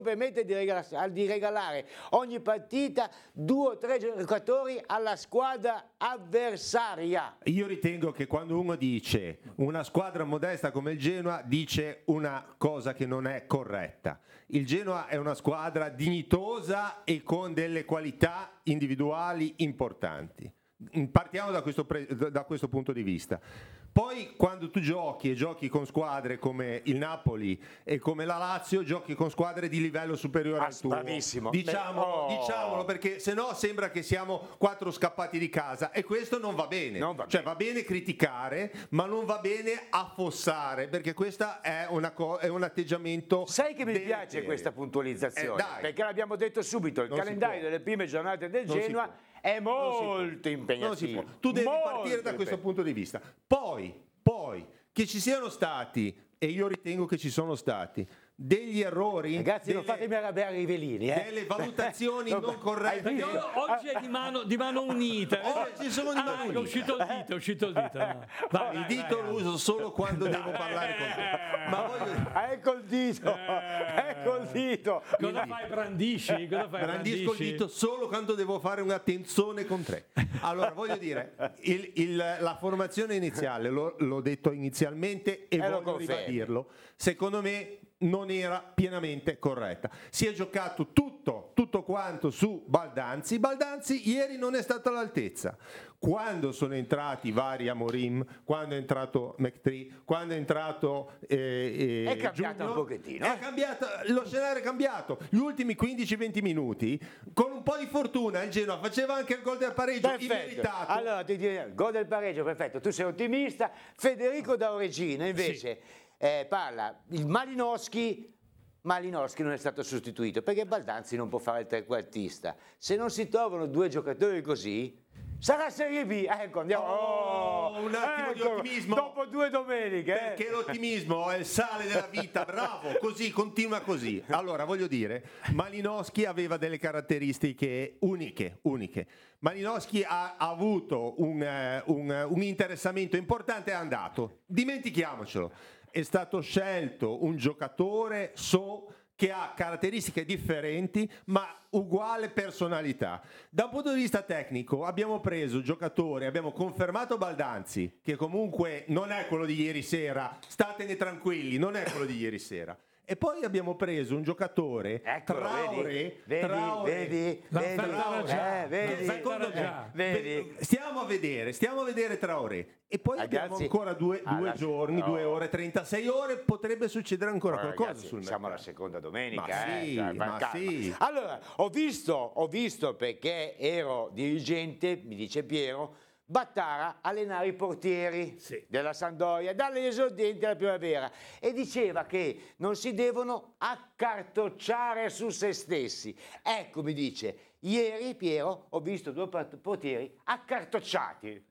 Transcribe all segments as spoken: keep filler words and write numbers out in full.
permette di regalare, di regalare ogni partita due o tre giocatori alla squadra avversaria. Io ritengo che quando uno dice una squadra modesta come il Genoa dice una cosa che non è corretta. Il Genoa è una squadra dignitosa e con delle qualità individuali importanti. Partiamo da questo, pre- da questo punto di vista. Poi quando tu giochi e giochi con squadre come il Napoli e come la Lazio, giochi con squadre di livello superiore ah, al tuo. Bravissimo. Diciamolo, oh. diciamolo, perché se no sembra che siamo quattro scappati di casa e questo non va bene. Non va cioè bene. va bene criticare, ma non va bene affossare, perché questo è, una co- è un atteggiamento. Sai che mi delle piace terie. questa puntualizzazione? Eh, perché l'abbiamo detto subito, il Non si calendario può. delle prime giornate del Non si Genoa può. è Non si può. molto impegnativo. Non si può. Tu devi Molto partire da questo impegnativo. punto di vista. Poi, poi, che ci siano stati, e io ritengo che ci sono stati, degli errori, Ragazzi, delle, non fatemi arrabbiare i velini, eh? delle valutazioni non corrette. Hai Io, visto? oggi è di mano, di mano unita. Oggi sono di Ah, mano è unita. uscito il dito, è uscito il dito. No. Vai, Il vai, dito vai. lo uso solo quando devo parlare con te. Ma voglio... Ecco il dito, ecco il dito. Cosa fai? Brandisci? Cosa fai? Brandisco il Brandisci? dito solo quando devo fare una tensione con te. Allora, voglio dire, il- il- la formazione iniziale, lo- l'ho detto inizialmente e Eh, lo voglio confermi. ribadirlo, secondo me non era pienamente corretta. Si è giocato tutto, tutto quanto su Baldanzi. Baldanzi ieri non è stato all'altezza. Quando sono entrati vari Amorim, quando è entrato McTree, quando è entrato eh, eh, È cambiato Junior, un pochettino, è eh. cambiato, lo scenario è cambiato. Gli ultimi quindici venti minuti, con un po' di fortuna, il Genoa faceva anche il gol del pareggio Perfetto. immeritato. Allora ti direi, gol del pareggio, perfetto. Tu sei ottimista. Federico da Oregina invece eh, parla il Malinowski. Malinowski non è stato sostituito perché Baldanzi non può fare il trequartista. Se non si trovano due giocatori così, sarà Serie B. Ecco, andiamo. Oh, un attimo di Eccolo, ottimismo. dopo due domeniche. eh. Perché l'ottimismo è il sale della vita, bravo, così, continua così. Allora, voglio dire, Malinowski aveva delle caratteristiche uniche, uniche. Malinowski ha, ha avuto un, eh, un, un interessamento importante e è andato. Dimentichiamocelo, è stato scelto un giocatore so che ha caratteristiche differenti ma uguale personalità. Da un punto di vista tecnico abbiamo preso il giocatore, abbiamo confermato Baldanzi, che comunque non è quello di ieri sera, statene tranquilli, non è quello di ieri sera. E poi abbiamo preso un giocatore, Eccolo, Traoré, vedi, vedi, Traoré, vedi, L'ha vedi, fatta già. eh, vedi, L'ha secondo fatta me, già. vedi. stiamo a vedere, stiamo a vedere Traoré. E poi abbiamo Ragazzi, ancora due, due alla- giorni, no. due ore, trentasei ore, potrebbe succedere ancora Oh, qualcosa ragazzi, sul siamo alla mercato. seconda domenica, Ma eh, sì, cioè, ma calma. sì. Allora, ho visto, ho visto perché ero dirigente, mi dice Piero, Battara allenare i portieri Sì. della Sampdoria dalle esordienti alla primavera e diceva che non si devono accartocciare su se stessi. Ecco, mi dice, ieri Piero ho visto due part- portieri accartocciati.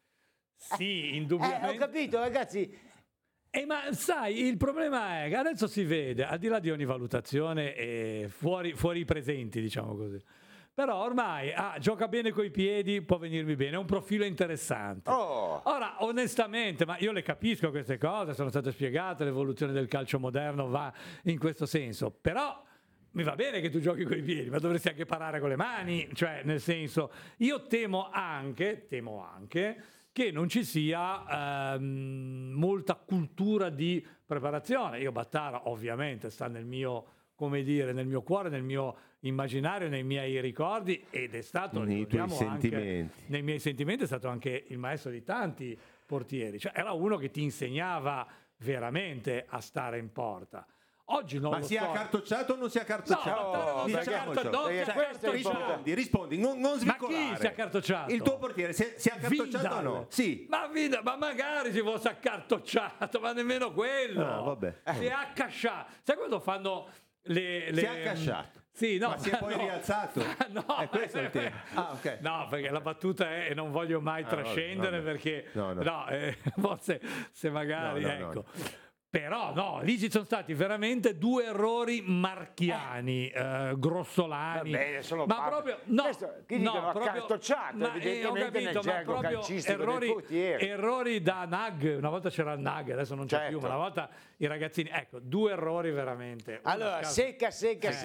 Sì, Eh, indubbiamente. ho capito, ragazzi. Eh, ma sai, il problema è che adesso si vede, al di là di ogni valutazione, eh, fuori, fuori i presenti, diciamo così. Però ormai ah, gioca bene coi piedi, può venirmi bene, è un profilo interessante. Oh. Ora, onestamente, ma io le capisco queste cose, sono state spiegate, l'evoluzione del calcio moderno va in questo senso, però mi va bene che tu giochi coi piedi, ma dovresti anche parare con le mani, cioè nel senso, io temo anche, temo anche che non ci sia ehm, molta cultura di preparazione. Io Battara ovviamente sta nel mio, come dire, nel mio cuore, nel mio immaginario, nei miei ricordi ed è stato, Nei tuoi ricordiamo, anche sentimenti. nei miei sentimenti è stato anche il maestro di tanti portieri, cioè era uno che ti insegnava veramente a stare in porta. Oggi non Ma lo si è so. accartocciato o non si è accartocciato? No, Battara non si è Diciamocelo. accartocciato, non si è Perché questo è accartocciato. Rispondi, rispondi, non, non Ma svicolare. chi si è accartocciato? Il tuo portiere si è, si è accartocciato o Vidal. no? Sì. Ma, Vidal, ma magari si fosse accartocciato, ma nemmeno quello. Ah, vabbè. Si è accasciato. Sai quando fanno le... le Si è accasciato. Sì, no, Ma si è poi no. rialzato? No, È questo il tema. Ah, ok. No, perché la battuta è, e non voglio mai Ah, vabbè, trascendere vabbè. perché, No, no. eh, forse se magari, No, no, no. ecco. Però no, lì ci sono stati veramente due errori marchiani, eh, grossolani. Va bene, sono ma pa- proprio no, Questo, qui no, dicono proprio- accartocciato, ma, eh, ho evidentemente capito, nel ma gergo proprio calcistico dei errori, portieri. errori da Nag, una volta c'era il Nag, adesso non c'è Certo. più, ma una volta i ragazzini, ecco, due errori veramente. Uno Allora, a caso- secca, secca, Eh. secca.